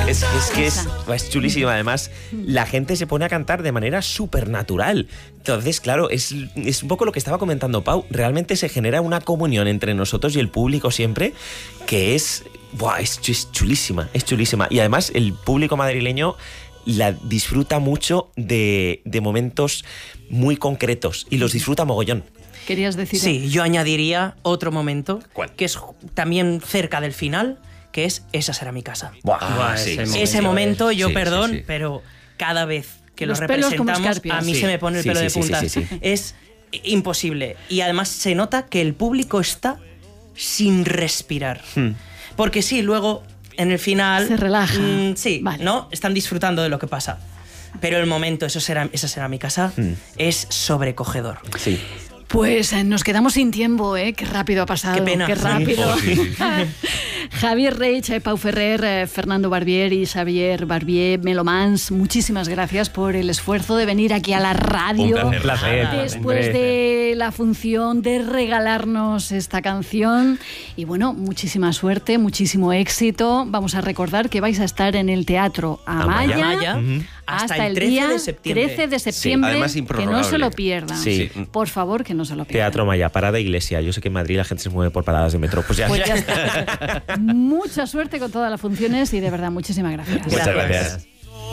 Es chulísimo. Además, la gente se pone a cantar de manera súper natural. Entonces, claro, es un poco lo que estaba comentando Pau. Realmente se genera una comunión entre nosotros y el público siempre que es chulísima, es chulísima. Y además el público madrileño la disfruta mucho de momentos muy concretos y los disfruta mogollón. ¿Querías decir? Sí, yo añadiría otro momento. ¿Cuál? Que es también cerca del final, que es Esa será mi casa. Sí. Ese momento, yo sí, perdón, sí. pero cada vez que Los lo pelos como representamos, escarpias. a mí se me pone el pelo de punta. Sí. Es imposible. Y además se nota que el público está sin respirar. Porque sí, luego en el final... Se relaja. Sí, vale. ¿no? Están disfrutando de lo que pasa. Pero el momento, esa será mi casa, es sobrecogedor. Sí. Pues nos quedamos sin tiempo, Qué rápido ha pasado. Qué pena. Qué rápido. Sí. Javier Reich, Pau Ferrer, Fernando Barbier y Xavier Barbier, Melomans, muchísimas gracias por el esfuerzo de venir aquí a la radio. Un placer. Después de la función de regalarnos esta canción. Y bueno, muchísima suerte, muchísimo éxito. Vamos a recordar que vais a estar en el Teatro Amaya. Hasta el 13 día de septiembre. 13 de septiembre, además que improrrogable. no se lo pierdan. Sí. Por favor, que no se lo pierdan. Teatro Amaya, parada iglesia. Yo sé que en Madrid la gente se mueve por paradas de metro. Pues ya Pues ya está. Mucha suerte con todas las funciones y de verdad, muchísimas gracias. Muchas gracias.